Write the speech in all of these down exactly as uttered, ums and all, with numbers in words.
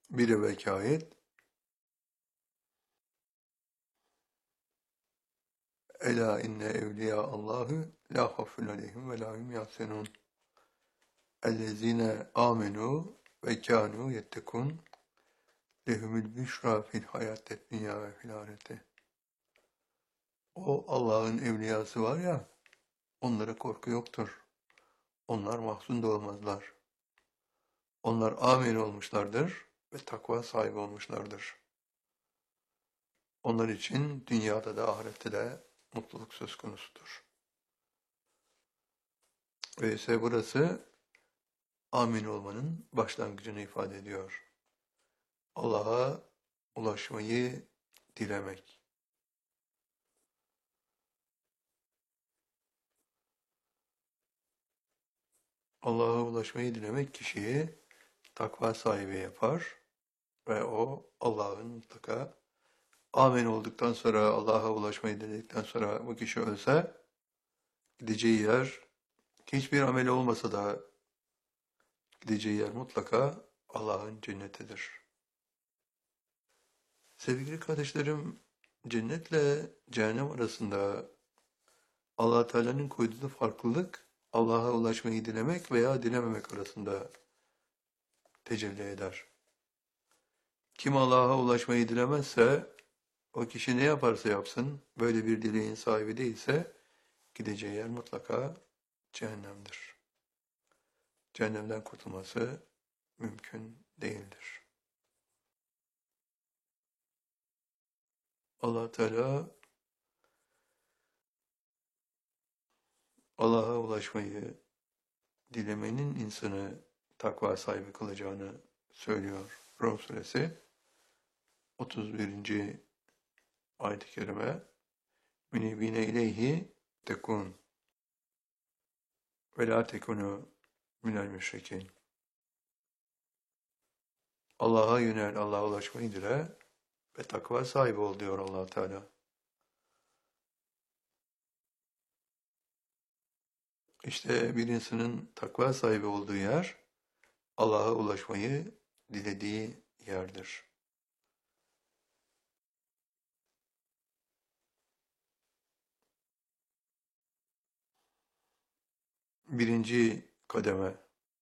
Bir evvelki ayet. Ela inne evliya Allahu la havfun aleyhim ve la hum yahzenun. Ellezine amenu ve kanu yettekun. Lehumul büşra fil hayatet dünya ve fil ahirete. O Allah'ın evliyası var ya, onlara korku yoktur. Onlar mahzun da olmazlar. Onlar amin olmuşlardır ve takva sahibi olmuşlardır. Onlar için dünyada da ahirette de mutluluk söz konusudur. Öyleyse burası amin olmanın başlangıcını ifade ediyor. Allah'a ulaşmayı dilemek. Allah'a ulaşmayı dilemek kişiyi takva sahibi yapar ve o Allah'ın mutlaka amin olduktan sonra, Allah'a ulaşmayı diledikten sonra bu kişi ölse gideceği yer, hiçbir ameli olmasa da gideceği yer mutlaka Allah'ın cennetidir. Sevgili kardeşlerim, cennetle cehennem arasında Allah Teala'nın koyduğu farklılık Allah'a ulaşmayı dilemek veya dilememek arasında tecelli eder. Kim Allah'a ulaşmayı dilemezse o kişi ne yaparsa yapsın, böyle bir dileğin sahibi değilse gideceği yer mutlaka cehennemdir. Cehennemden kurtulması mümkün değildir. Allah Teala Allah'a ulaşmayı dilemenin insanı takva sahibi kılacağını söylüyor. Rum suresi otuz birinci ayet-i kerime. Münibine ileyhi tekun ve la tekunu minel müşrikin. Allah'a yönel, Allah'a ulaşmayı dile ve takva sahibi ol diyor Allah Teala. İşte bir insanın takva sahibi olduğu yer, Allah'a ulaşmayı dilediği yerdir. Birinci kademe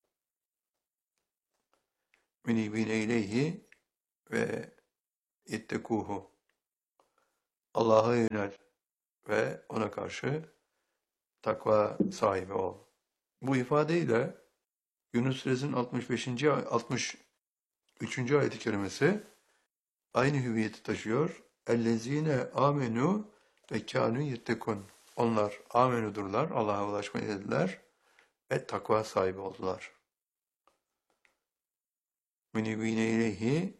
münibine ileyhi ve yettekuhu. Allah'a yönel ve ona karşı takva sahibi ol. Bu ifadeyle Yunus Suresinin altmış beşinci altmış üçüncü ayet-i kerimesi aynı hüviyeti taşıyor. Ellezine amenu ve kânû yettekun. Onlar amenudurlar, Allah'a ulaşmayı dediler ve takva sahibi oldular. Münibine ileyhi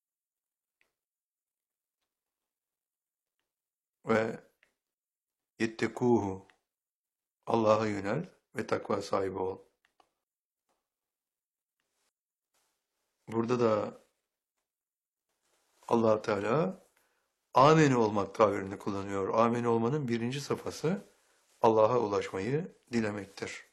ve yettekuhu. Allah'a yönel ve takva sahibi ol. Burada da Allah Teala ameni olmak tabirini kullanıyor. Ameni olmanın birinci safhası Allah'a ulaşmayı dilemektir.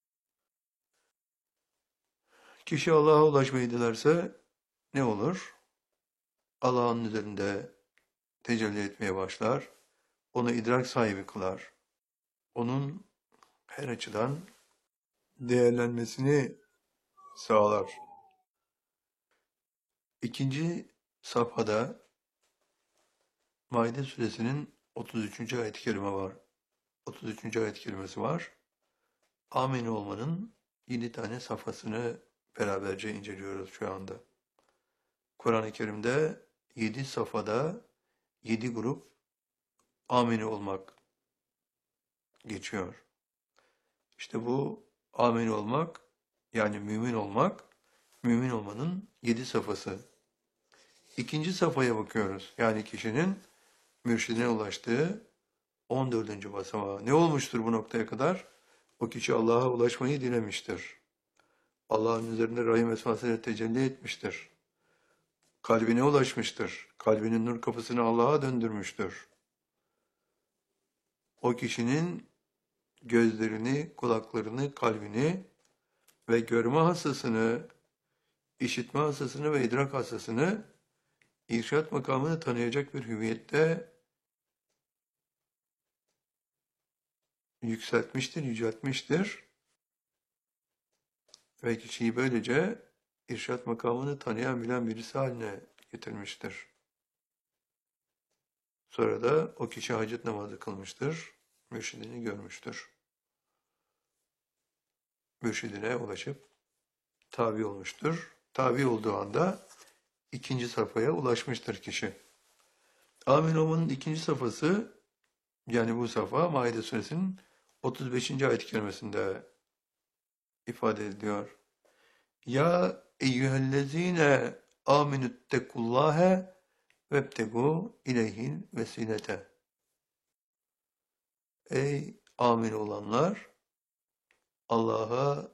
Kişi Allah'a ulaşmayı dilerse ne olur? Allah'ın üzerinde tecelli etmeye başlar. Onu idrak sahibi kılar. Onun her açıdan değerlenmesini sağlar. İkinci safhada Maide suresinin otuz üçüncü ayet-i kerime var. otuz üçüncü ayet-i kerimesi var. Amin olmanın yedi tane safhasını beraberce inceliyoruz şu anda. Kur'an-ı Kerim'de yedi safhada yedi grup amin olmak geçiyor. İşte bu amin olmak, yani mümin olmak, mümin olmanın yedi safhası. İkinci safhaya bakıyoruz. Yani kişinin mürşidine ulaştığı on dördüncü basamağı. Ne olmuştur bu noktaya kadar? O kişi Allah'a ulaşmayı dilemiştir. Allah'ın üzerinde rahim esmasıyla tecelli etmiştir. Kalbine ulaşmıştır. Kalbinin nur kapısını Allah'a döndürmüştür. O kişinin gözlerini, kulaklarını, kalbini ve görme hassasını işitme hassasını ve idrak hassasını irşat makamını tanıyacak bir hüviyette yükseltmiştir, yüceltmiştir ve kişiyi böylece irşat makamını tanıyan bilen birisi haline getirmiştir. Sonra da o kişi hacet namazı kılmıştır, mürşidini görmüştür. Mürşidine ulaşıp tabi olmuştur. Tabi olduğu anda ikinci safhaya ulaşmıştır kişi. Amin olmanın ikinci safhası, yani bu safa Maide suresinin otuz beşinci ayet-i kerimesinde ifade ediliyor. Ya eyyühellezine aminüttekullâhe vebtegû ileyhil vesilete. Ey amin olanlar, Allah'a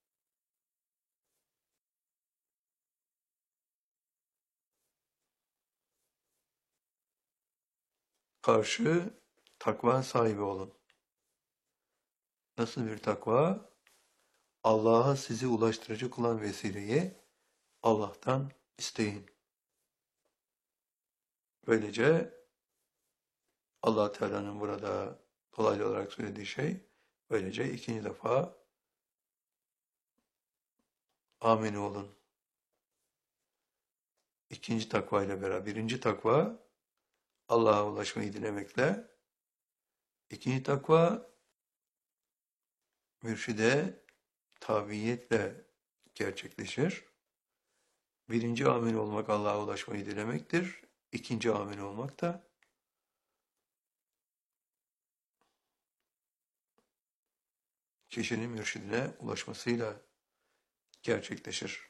karşı takva sahibi olun. Nasıl bir takva? Allah'a sizi ulaştıracak olan vesileyi Allah'tan isteyin. Böylece Allah Teala'nın burada dolaylı olarak söylediği şey, böylece ikinci defa amin olun. İkinci takva ile beraber, birinci takva Allah'a ulaşmayı dilemekle, ikinci takva mürşide tabiiyetle gerçekleşir. Birinci amin olmak Allah'a ulaşmayı dilemektir. İkinci amin olmak da kişinin mürşidine ulaşmasıyla gerçekleşir.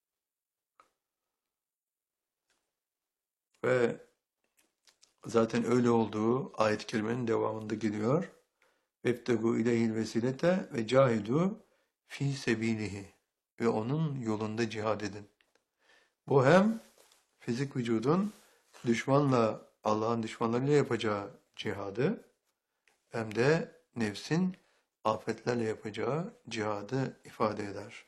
Ve zaten öyle olduğu ayet-i kerimenin devamında geliyor. Vebtegu ileyhil vesilete ve cahidu fi sebilihi, ve onun yolunda cihad edin. Bu hem fizik vücudun düşmanla, Allah'ın düşmanlarıyla yapacağı cihadı, hem de nefsin afetlerle yapacağı cihadı ifade eder.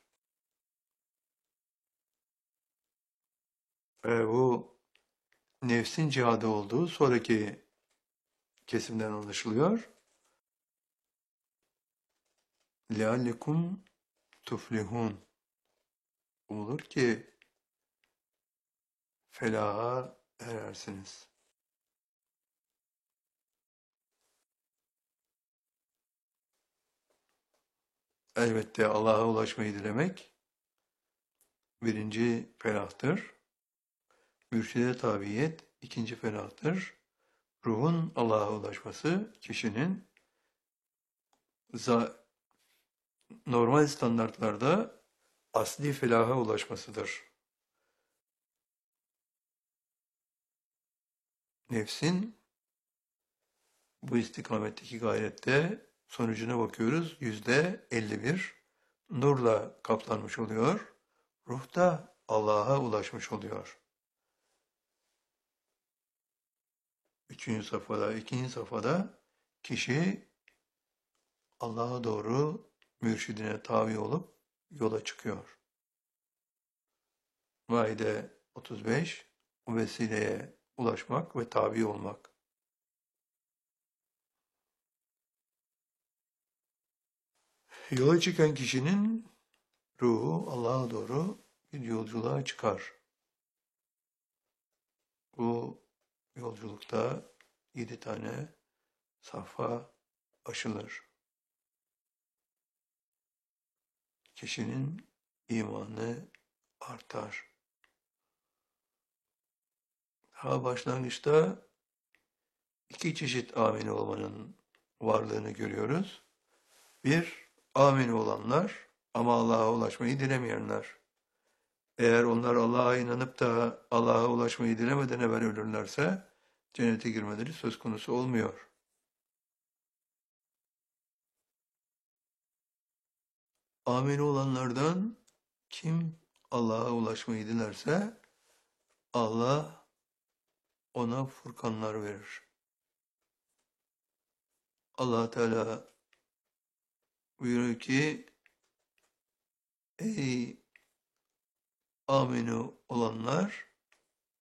Ve bu nefsin cihadı olduğu sonraki kesimden anlaşılıyor. لَعَلِّكُمْ tuflihun. Umulur ki felaha erersiniz. Elbette Allah'a ulaşmayı dilemek birinci felahtır. Mürşide tabiyet ikinci felahtır. Ruhun Allah'a ulaşması kişinin normal standartlarda asli felaha ulaşmasıdır. Nefsin bu istikametteki gayrette sonucuna bakıyoruz. Yüzde elli bir nurla kaplanmış oluyor. Ruh da Allah'a ulaşmış oluyor. Üçüncü safhada, ikinci safhada kişi Allah'a doğru mürşidine tabi olup yola çıkıyor. Maide otuz beş, o vesileye ulaşmak ve tabi olmak. Yola çıkan kişinin ruhu Allah'a doğru bir yolculuğa çıkar. Bu yolculukta yedi tane safha aşılır. Kişinin imanı artar. Daha başlangıçta iki çeşit amin olmanın varlığını görüyoruz. Bir, amin olanlar ama Allah'a ulaşmayı dilemeyenler. Eğer onlar Allah'a inanıp da Allah'a ulaşmayı dilemeden evvel ölürlerse cennete girmeleri söz konusu olmuyor. Amin olanlardan kim Allah'a ulaşmayı dilerse Allah ona furkanlar verir. Allah Teala buyuruyor ki, ey aminu olanlar